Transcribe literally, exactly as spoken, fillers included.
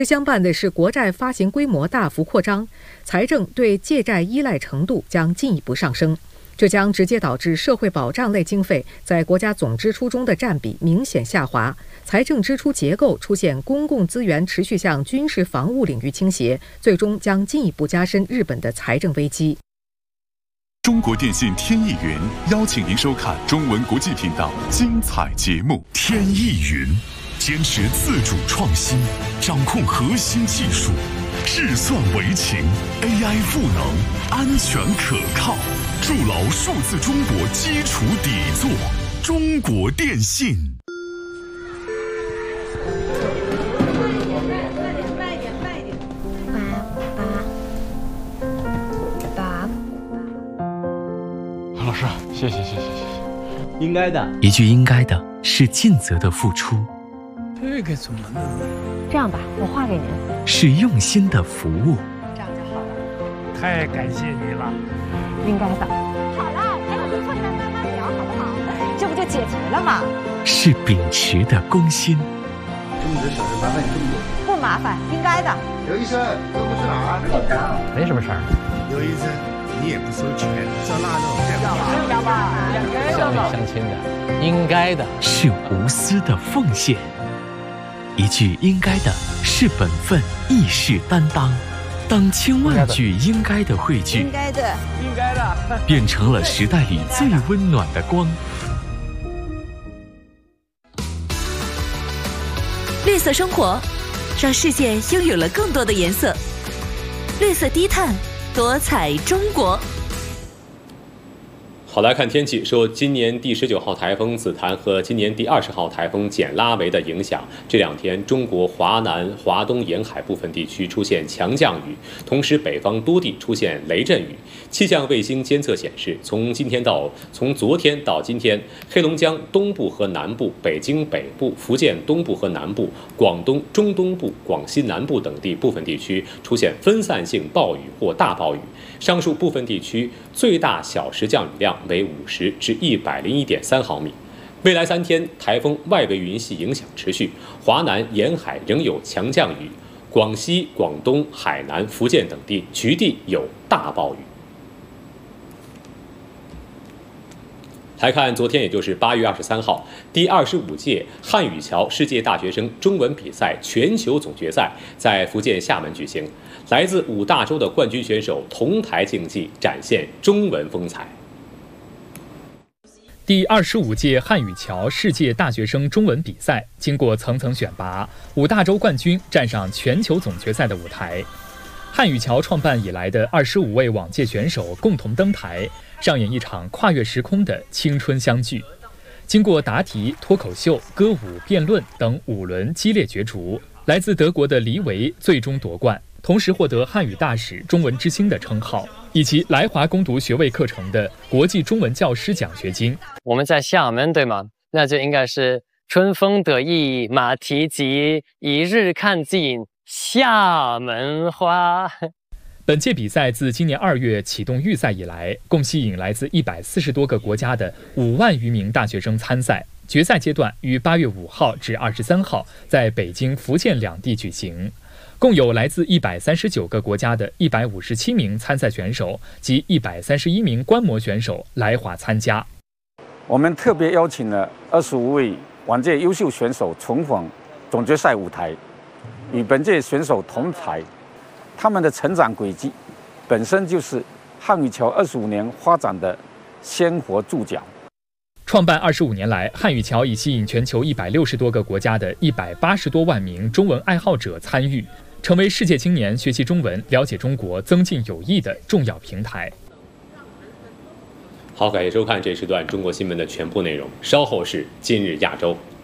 相伴的是国债发行规模大幅扩张，财政对借债依赖程度将进一步上升，这将直接导致社会保障类经费在国家总支出中的占比明显下滑，财政支出结构出现公共资源持续向军事防务领域倾斜，最终将进一步加深日本的财政危机。 中国电信天翼云邀请您收看中文国际频道精彩节目。天翼云坚持自主创新，掌控核心技术，智算为情 ，A I 赋能，安全可靠，筑牢数字中国基础底座。中国电信。 老师，谢谢谢谢谢谢， 应该的。 一句应该的是尽责的付出， 这个怎么弄？ 这样吧，我画给您。 是用心的服务。 这样就好了。 太感谢你了。 应该的。好了，还有最后再慢慢聊，好不好？这不就解决了吗？ 是秉持的公心。 这么多小事麻烦你这么多。 不麻烦，应该的。 刘医生，这不是哪儿？ 老张，没什么事儿。 刘医生。你也不收钱，照那弄， 要吧？ 相亲相亲的，应该的。 是无私的奉献，一句应该的是本分，亦是担当。当千万句应该的汇聚， 应该的， 应该的， 变成了时代里最温暖的光。 绿色生活，让世界拥有了更多的颜色。绿色低碳。多彩中国。 好，来看天气，受今年第十九号台风紫檀和今年第二十号台风简拉维的影响，这两天中国华南、华东沿海部分地区出现强降雨，同时北方多地出现雷阵雨。气象卫星监测显示，从今天到从昨天到今天，黑龙江东部和南部、北京北部、福建东部和南部、广东中东部、广西南部等地部分地区出现分散性暴雨或大暴雨。上述部分地区最大小时降雨量为五十至一百零一点三毫米。未来三天，台风外围云系影响持续，华南沿海仍有强降雨，广西、广东、海南、福建等地局地有大暴雨。来看昨天，也就是八月二十三号，第二十五届汉语桥世界大学生中文比赛全球总决赛在福建厦门举行，来自五大洲的冠军选手同台竞技，展现中文风采。 第二十五届汉语桥世界大学生中文比赛经过层层选拔，五大洲冠军站上全球总决赛的舞台。汉语桥创办以来的二十五位往届选手共同登台，上演一场跨越时空的青春相聚。经过答题、脱口秀、歌舞、辩论等五轮激烈角逐，来自德国的黎维最终夺冠，同时获得汉语大使、中文之星的称号，以及来华攻读学位课程的国际中文教师奖学金。 我们在厦门，对吗？那就应该是春风得意马蹄疾，一日看尽厦门花。 本届比赛自今年二月启动预赛以来，共吸引来自一百四十多个国家的五万余名大学生参赛。决赛阶段于八月五号至二十三号在北京、福建两地举行。共有来自一百三十九个国家的一百五十七名参赛选手及一百三十一名观摩选手来华参加。 我们特别邀请了二十五位往届优秀选手重返总决赛舞台，与本届选手同台。他们的成长轨迹本身就是汉语桥二十五年发展的鲜活注脚。 创办二十五年来，汉语桥已吸引全球一百六十多个国家的一百八十多万名中文爱好者参与，成为世界青年学习中文、了解中国、增进友谊的重要平台。 好，感谢收看这时段中国新闻的全部内容，稍后是今日亚洲。